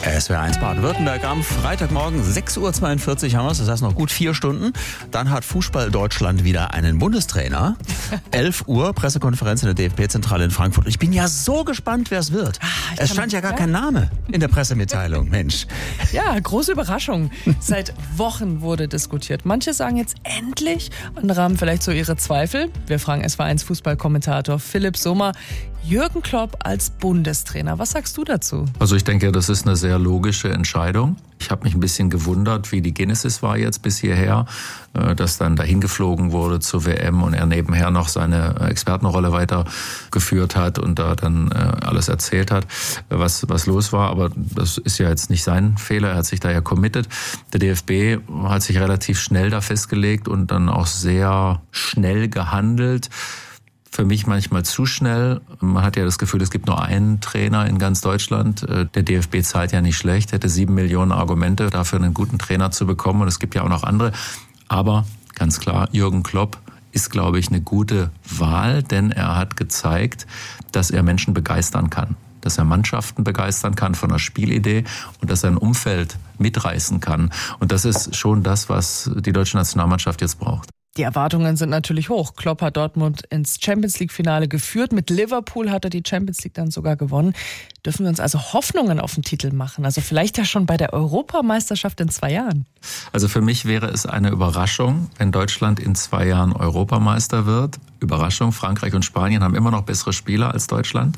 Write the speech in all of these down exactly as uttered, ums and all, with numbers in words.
S W R eins Baden-Württemberg am Freitagmorgen, sechs Uhr zweiundvierzig haben wir es, das heißt noch gut vier Stunden. Dann hat Fußball Deutschland wieder einen Bundestrainer. elf Uhr, Pressekonferenz in der D F B-Zentrale in Frankfurt. Ich bin ja so gespannt, wer es wird. Ah, es stand ja gar kein Name in der Pressemitteilung, Mensch. Ja, große Überraschung. Seit Wochen wurde diskutiert. Manche sagen jetzt endlich, andere haben vielleicht so ihre Zweifel. Wir fragen S W R eins Fußballkommentator Philipp Sommer, Jürgen Klopp als Bundestrainer. Was sagst du dazu? Also ich denke, das ist eine sehr logische Entscheidung. Ich habe mich ein bisschen gewundert, wie die Genesis war jetzt bis hierher, dass dann dahin geflogen wurde zur W M und er nebenher noch seine Expertenrolle weitergeführt hat und da dann alles erzählt hat, was, was los war. Aber das ist ja jetzt nicht sein Fehler, er hat sich da ja committed. Der D F B hat sich relativ schnell da festgelegt und dann auch sehr schnell gehandelt. Für mich manchmal zu schnell. Man hat ja das Gefühl, es gibt nur einen Trainer in ganz Deutschland. Der D F B zahlt ja nicht schlecht, hätte sieben Millionen Argumente dafür, einen guten Trainer zu bekommen. Und es gibt ja auch noch andere. Aber ganz klar, Jürgen Klopp ist, glaube ich, eine gute Wahl, denn er hat gezeigt, dass er Menschen begeistern kann. Dass er Mannschaften begeistern kann von einer Spielidee und dass er ein Umfeld mitreißen kann. Und das ist schon das, was die deutsche Nationalmannschaft jetzt braucht. Die Erwartungen sind natürlich hoch. Klopp hat Dortmund ins Champions-League-Finale geführt. Mit Liverpool hat er die Champions League dann sogar gewonnen. Dürfen wir uns also Hoffnungen auf den Titel machen? Also vielleicht ja schon bei der Europameisterschaft in zwei Jahren. Also für mich wäre es eine Überraschung, wenn Deutschland in zwei Jahren Europameister wird. Überraschung, Frankreich und Spanien haben immer noch bessere Spieler als Deutschland.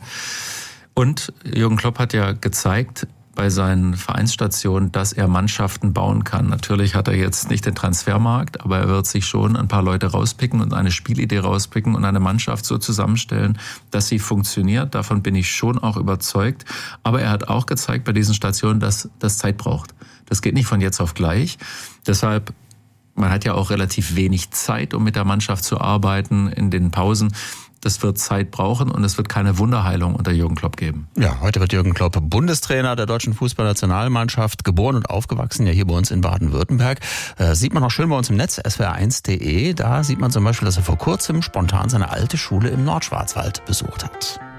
Und Jürgen Klopp hat ja gezeigt bei seinen Vereinsstationen, dass er Mannschaften bauen kann. Natürlich hat er jetzt nicht den Transfermarkt, aber er wird sich schon ein paar Leute rauspicken und eine Spielidee rauspicken und eine Mannschaft so zusammenstellen, dass sie funktioniert. Davon bin ich schon auch überzeugt. Aber er hat auch gezeigt bei diesen Stationen, dass das Zeit braucht. Das geht nicht von jetzt auf gleich. Deshalb, man hat ja auch relativ wenig Zeit, um mit der Mannschaft zu arbeiten in den Pausen. Das wird Zeit brauchen und es wird keine Wunderheilung unter Jürgen Klopp geben. Ja, heute wird Jürgen Klopp Bundestrainer der deutschen Fußballnationalmannschaft, geboren und aufgewachsen, ja hier bei uns in Baden-Württemberg. Äh, sieht man auch schön bei uns im Netz, S W R eins punkt de. Da sieht man zum Beispiel, dass er vor kurzem spontan seine alte Schule im Nordschwarzwald besucht hat.